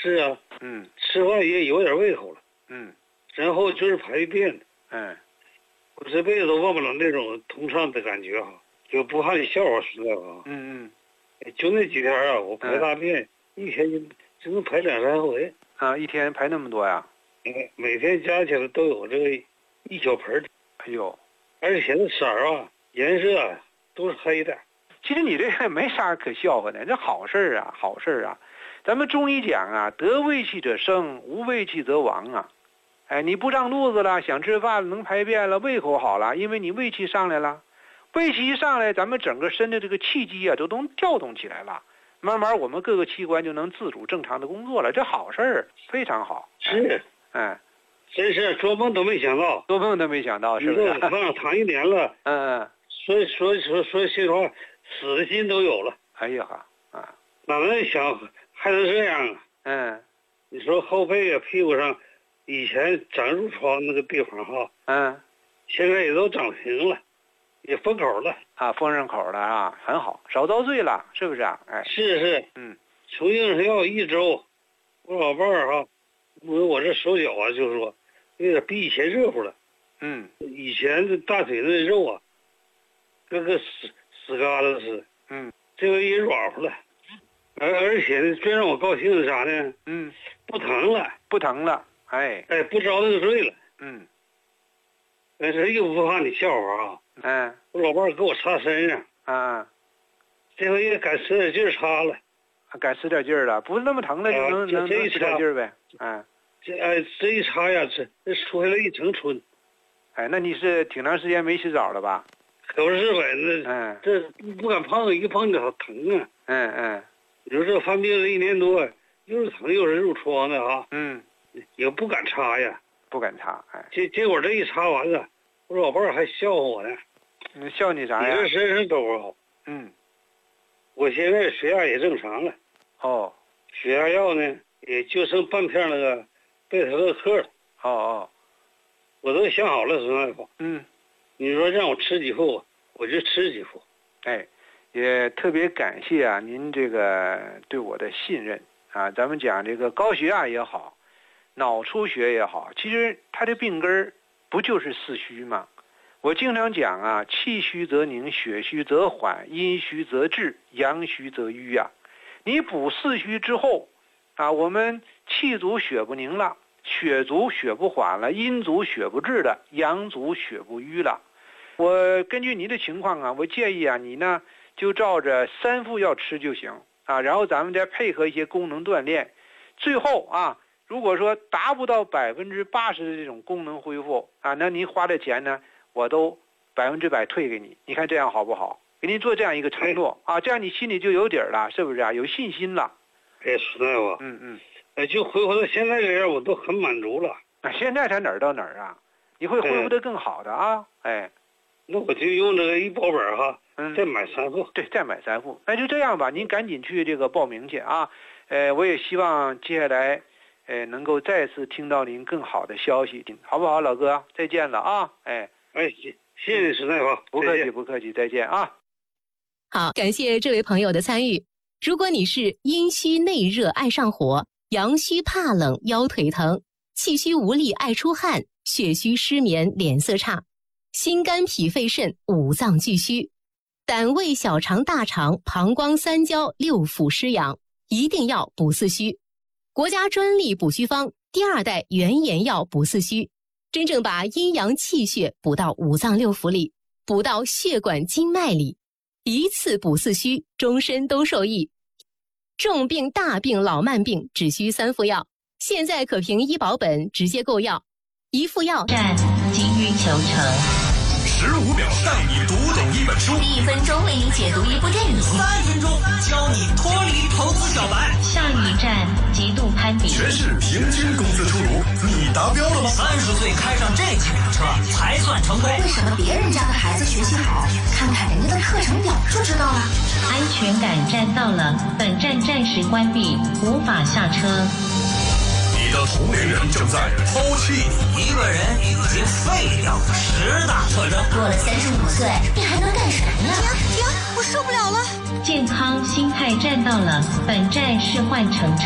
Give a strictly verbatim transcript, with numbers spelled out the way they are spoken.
是啊， 嗯， 吃饭也有点胃口了， 嗯， 然后就是排便， 嗯， 我这辈子都忘不了那种通畅的感觉哈，就不怕你笑话实在哈， 嗯嗯，就那几天啊，我排大便、嗯、一天就就能排两三回啊，一天排那么多呀？ 每每天加起来都有这个一小盆。 哎呦， 而且那色儿啊，颜色啊都是黑的。 其实你这个没啥可笑话的，这好事儿啊，好事儿啊。咱们中医讲啊，得胃气者生，无胃气则亡啊。哎，你不胀肚子了，想吃饭了，能排便了，胃口好了，因为你胃气上来了。胃气一上来，咱们整个身的这个气机啊，都能调动起来了。慢慢我们各个器官就能自主正常的工作了，这好事儿，非常好。 是， 哎， 真是做梦都没想到， 做梦都没想到，是不是？ 你说躺一年了， 嗯嗯， 说说说说心里话，死的心都有了。 哎呀哈，啊， 哪能想还能这样啊？ 嗯， 你说后背啊、屁股上，以前长褥疮那个地方哈， 嗯， 现在也都长平了，也封口了啊，封上口了啊，很好，少遭罪了，是不是啊？哎， 是是， 嗯， 从应上药一周，我老伴儿哈，因为我这手脚啊，就是说有点比以前热乎了。 嗯， 以前这大腿那肉啊，跟个死死疙瘩似的。 嗯， 这回也软乎了，而而且呢，最让我高兴的是啥呢？ 嗯， 不疼了， 不疼了，哎， 哎，不遭那个罪了。 嗯， 但是又不怕你笑话啊。 嗯， 我老伴儿给我擦身上， 啊， 这回也敢使点劲儿擦了， 敢使点劲儿了，不是那么疼了，就能能能使点劲儿呗。哎， 这哎这一擦呀，这这出来了一层春。 哎，那你是挺长时间没洗澡了吧？ 可不是呗，那嗯， 这不敢碰，一碰就好疼啊。 嗯嗯， 你说这犯病了一年多，又是疼又是褥疮的哈， 嗯， 也不敢擦呀， 不敢擦，哎， 结结果这一擦完了，我老伴儿还笑话我呢。 你笑你啥呀？ 你这身上都好。 嗯， 我现在血压也正常了。 哦， 血压药呢，也就剩半片那个贝塔乐克了。 哦哦， 我都想好了，孙大夫。 嗯， 你说让我吃几副，我就吃几副。 哎，也特别感谢啊您这个对我的信任啊。咱们讲这个高血压也好，脑出血也好，其实它的病根儿不就是四虚吗？我经常讲啊，气虚则凝，血虚则缓，阴虚则滞，阳虚则瘀啊。你补四虚之后啊，我们气足血不凝了，血足血不缓了，阴足血不滞了，阳足血不瘀了。我根据您的情况啊，我建议啊，你呢就照着三副药吃就行啊，然后咱们再配合一些功能锻炼，最后啊，如果说达不到百分之八十的这种功能恢复啊，那您花的钱呢，我都百分之百退给你。你看这样好不好？给您做这样一个承诺啊，这样你心里就有底儿了，是不是啊？有信心了。 哎，孙大夫， 嗯嗯， 哎，就恢复到现在这样，我都很满足了。 那现在才哪儿到哪儿啊？你会恢复得更好的啊！哎， 那我就用这个一保本哈， 嗯， 再买三副。 对，再买三副。那就这样吧，您赶紧去这个报名去啊！呃，我也希望接下来，呃，能够再次听到您更好的消息，好不好，老哥？再见了啊！哎哎，谢谢谢孙大夫， 不客气不客气，再见啊！ 好，感谢这位朋友的参与。如果你是阴虚内热爱上火，阳虚怕冷腰腿疼，气虚无力爱出汗，血虚失眠脸色差，心肝脾肺肾五脏俱虚，胆胃小肠大肠膀胱三焦六腑失养，一定要补四虚。国家专利补虚方第二代原研药补四虚，真正把阴阳气血补到五脏六腑里，补到血管经脉里，一次补四虚，终身都受益。重病大病老慢病只需三副药，现在可凭医保本直接购药，一副药站急于求成， 十五秒带你读懂一本书， 一分钟为你解读一部电影， 三分钟教你脱离投资小白。 下一站极度攀比， 全市平均工资出炉，你达标了吗？ 三十岁开上这卡车才算成功。 为什么别人家的孩子学习好？看看人家的课程表就知道了。 安全感站到了，本站暂时关闭，无法下车。 你的同龄人正在抛弃你。 一个人已经废掉十大特征。 过了三十五岁，你还能干什么呀？ 停停，我受不了了。 健康心态站到了，本站是换乘车。